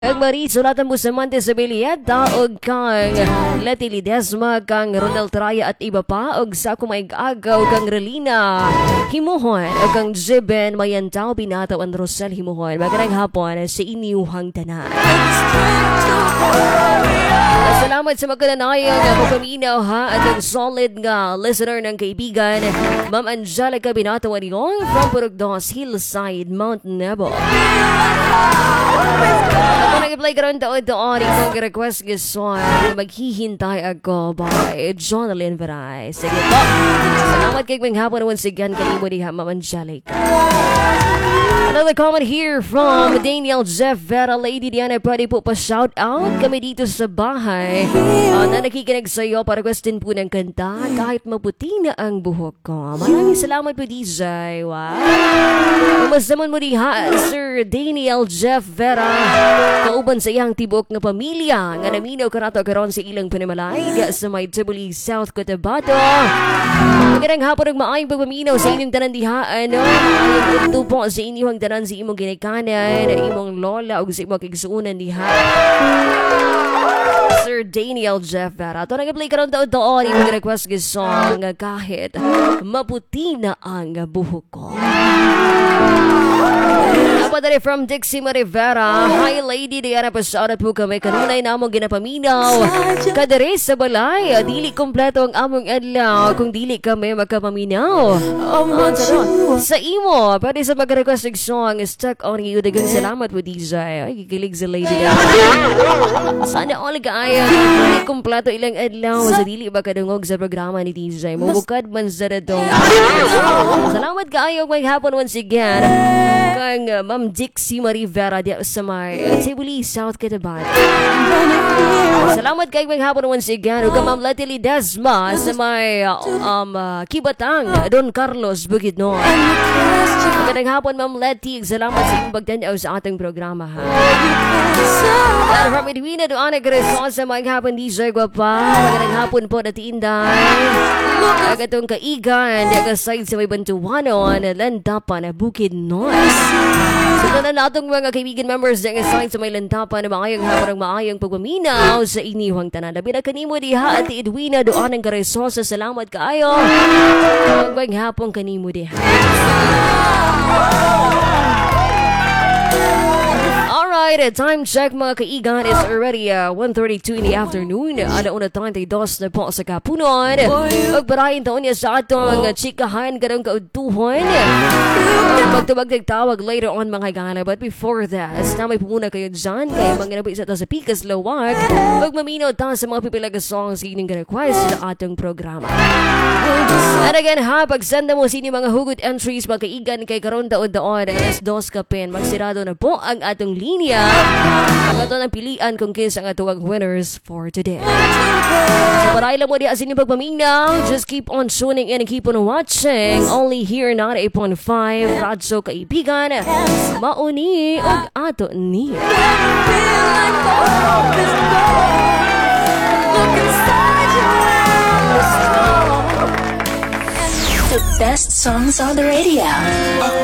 Ang marisulatan mo sa Monte Sabilieta og kang Leti Ledesma, kang Ronald Traya at iba pa og sa kumaig-agaw kang Relina Himuhon o kang Jiben Mayantaw Binataw ang Rosel Himuhon. Magandang hapon sa inyuhang tanan. Salamat sa magkananayang pagpaminaw ha at ang solid nga listener ng kaibigan Ma'am Angelica Binataw Aniyong from Purugdos Hillside, Mount Nebo. Ako nag-play ka rin doon itong request gusto maghihintay ako by Jonalyn Veray. Sige po. Salamat kay mga hapon once again kanimo ni Ma'am Angelica. Another comment here from Daniel Jeff Vera. Lady Diana, pwede po pa-shout out kami dito sa bahay na nakikinig sa iyo para requestin po ng kanta kahit maputi na ang buhok ko. Maraming salamat po DJ. Wow. Umasaman mo diha Sir Daniel Jeff Vera kauban sa iyang tibok na pamilya nga naminaw karato karon sa ilang panimalay sa may Tibuli, South Cotabato. Magandang hapon ng maayong pagpaminaw sa inyong tanan diha. Maayong ito po sa inyong tanan sa imong ginikanan, imong lola o sa imong kigsuunan diha. Sir Daniel Jeff Vera. Ito nag-play ka rin doon yung request song kahit maputi na ang buhok ko. Napadali from Dixie Marivera. Hi Lady Diana, pasyarat po kami kanunay na among ginapaminaw kadere sa balay. Dili kompleto ang among adlaw kung dili kami magkapaminaw. Sa imo, pwede sa mag-request song stuck on you. Dagang salamat po DJ. Ay, kikilig sa Lady Diana. Sana all kaya dili kompleto ilang adlaw sa dili ba kadungog sa programa ni DJ. Mubukad man sa radong. Salamat kayo may hapon once again kang Ma'am Dixie Marivera di sa may Tibuli, South Cotabato. Salamat kayo may hapon once again kang Ma'am Leti Ledesma sa may Kibatang, Don Carlos, Bukidnon. Magandang hapon Ma'am Leti. Salamat sa inyong pagtanaw sa ating programa ha. From Edwina doon nag-response sa mga hapon DJ Guapa. Magandang hapon po na tiinday. Agatong kaigan nag-aside sa may Bantuanon Landapan na Bukidnon. Sa tanan natong mga kaibigan members na assign sa may Landapan na maayong hapon ng maayong pagpaminaw sa iniwang tanan. Nabila kanimo diha at Edwina doon ang karesosa. Salamat kaayo. Magandang hapon kanimo diha. Alright, time check mga kaigan is already 1:32 in the afternoon. Alauna 32 na po sa kapunon. Magbarahin taon niya sa atong chikahan karong kautuhon. Magtawag later on mga gana. But before that, namay po muna kayo dyan. Kaya mga nabi isa ta sa Pikas Lawag. Magmaminaw ta sa mga pipilaga songs inyong request sa atong programa. And again ha, pagsenda mo sini mga hugot entries mga kaigan kay karon taon-taon. Alas 2 kapin. Magsirado na po ang atong linya. Ang ito ng pilian kung kins ang atuwag winners for today. So para ilang mo di asin yung pagpaminaw, just keep on tuning in and keep on watching. Only here 98.5 Radyo Kaibigan. Mauni og ato ni. The best songs on the radio.